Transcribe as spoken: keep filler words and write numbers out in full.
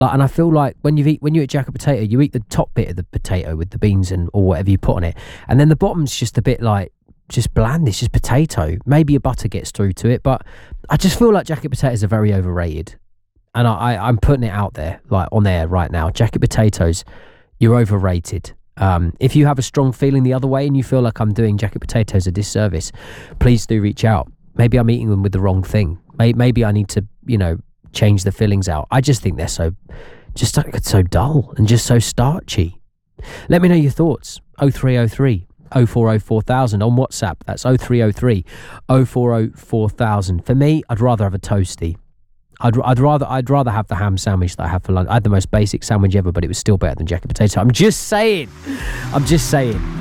Like, and I feel like when you eat when you eat jacket potato, you eat the top bit of the potato with the beans and or whatever you put on it, and then the bottom's just a bit like just bland. It's just potato. Maybe a butter gets through to it, but I just feel like jacket potatoes are very overrated. And I, I I'm putting it out there, like on air right now. Jacket potatoes, you're overrated. Um, if you have a strong feeling the other way and you feel like I'm doing jacket potatoes a disservice, please do reach out. Maybe I'm eating them with the wrong thing. Maybe I need to, you know, change the fillings out. I just think they're so, just so dull and just so starchy. Let me know your thoughts. oh three oh three, oh four oh four thousand on WhatsApp. That's oh three oh three, oh four oh four thousand. For me, I'd rather have a toasty. I'd, I'd rather I'd rather have the ham sandwich that I had for lunch. I had the most basic sandwich ever, but it was still better than jacket potato. I'm just saying. I'm just saying.